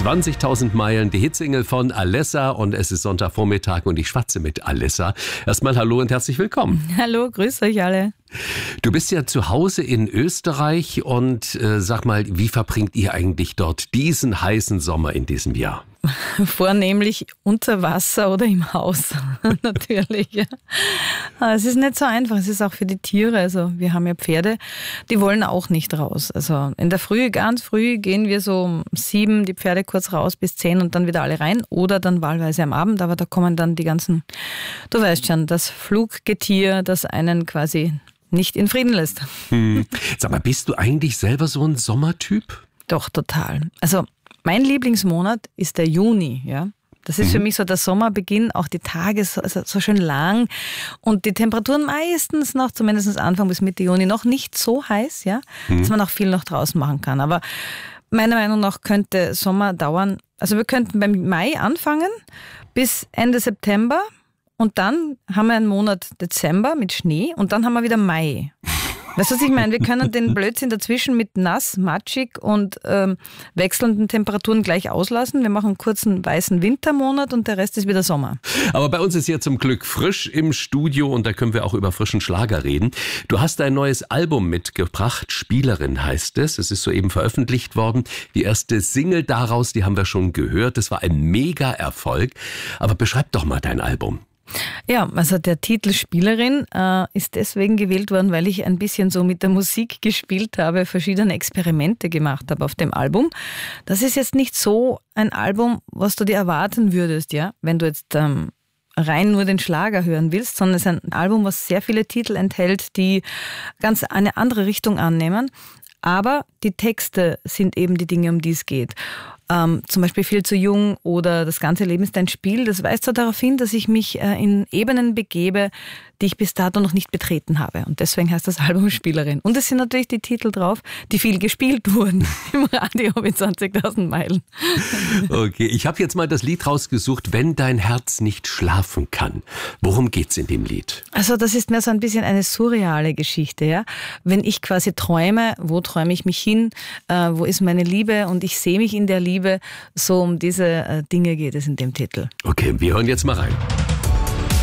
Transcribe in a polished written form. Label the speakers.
Speaker 1: 20.000 Meilen, die Hitsingle von Alessa und es ist Sonntagvormittag und ich schwatze mit Alessa. Erstmal hallo und herzlich willkommen.
Speaker 2: Hallo, grüß euch alle.
Speaker 1: Du bist ja zu Hause in Österreich und sag mal, wie verbringt ihr eigentlich dort diesen heißen Sommer in diesem Jahr?
Speaker 2: Vornehmlich unter Wasser oder im Haus, natürlich. Ja. Es ist nicht so einfach, es ist auch für die Tiere. Also wir haben ja Pferde, die wollen auch nicht raus. Also in der Früh, ganz früh, gehen wir so um 7 die Pferde kurz raus bis 10 und dann wieder alle rein. Oder dann wahlweise am Abend, aber da kommen dann die ganzen, du weißt schon, das Fluggetier, das einen quasi nicht in Frieden lässt.
Speaker 1: Sag mal, bist du eigentlich selber so ein Sommertyp?
Speaker 2: Doch, total. Also mein Lieblingsmonat ist der Juni, ja. Das ist für mich so der Sommerbeginn, auch die Tage so schön lang und die Temperaturen meistens noch, zumindest Anfang bis Mitte Juni, noch nicht so heiß, ja, dass man auch viel noch draußen machen kann. Aber meiner Meinung nach könnte Sommer dauern, also wir könnten beim Mai anfangen bis Ende September und dann haben wir einen Monat Dezember mit Schnee und dann haben wir wieder Mai. Weißt du, was ich meine? Wir können den Blödsinn dazwischen mit nass, matschig und wechselnden Temperaturen gleich auslassen. Wir machen einen kurzen weißen Wintermonat und der Rest ist wieder Sommer.
Speaker 1: Aber bei uns ist ja zum Glück frisch im Studio und da können wir auch über frischen Schlager reden. Du hast ein neues Album mitgebracht, Spielerin heißt es. Es ist soeben veröffentlicht worden. Die erste Single daraus, die haben wir schon gehört. Das war ein Mega-Erfolg. Aber beschreib doch mal dein Album.
Speaker 2: Ja, also der Titel Spielerin ist deswegen gewählt worden, weil ich ein bisschen so mit der Musik gespielt habe, verschiedene Experimente gemacht habe auf dem Album. Das ist jetzt nicht so ein Album, was du dir erwarten würdest, ja, wenn du jetzt rein nur den Schlager hören willst, sondern es ist ein Album, was sehr viele Titel enthält, die ganz eine andere Richtung annehmen. Aber die Texte sind eben die Dinge, um die es geht. Zum Beispiel Viel zu jung oder Das ganze Leben ist ein Spiel. Das weist so darauf hin, dass ich mich in Ebenen begebe, die ich bis dato noch nicht betreten habe. Und deswegen heißt das Album Spielerin. Und es sind natürlich die Titel drauf, die viel gespielt wurden im Radio mit 20.000 Meilen.
Speaker 1: Okay, ich habe jetzt mal das Lied rausgesucht, Wenn dein Herz nicht schlafen kann. Worum geht's in dem Lied?
Speaker 2: Also das ist mehr so ein bisschen eine surreale Geschichte, ja. Wenn ich quasi träume, wo träume ich mich hin, wo ist meine Liebe und ich sehe mich in der Liebe, so um diese Dinge geht es in dem Titel.
Speaker 1: Okay, wir hören jetzt mal rein.